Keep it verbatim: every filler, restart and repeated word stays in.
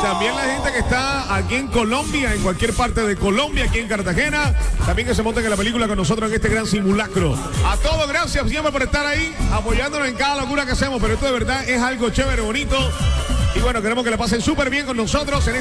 también la gente que está aquí en Colombia, en cualquier parte de Colombia, aquí en Cartagena, también que se monten en la película con nosotros en este gran simulacro. A todos, gracias siempre por estar ahí, apoyándonos en cada locura que hacemos, pero esto de verdad es algo chévere, bonito. Y bueno, queremos que la pasen súper bien con nosotros en este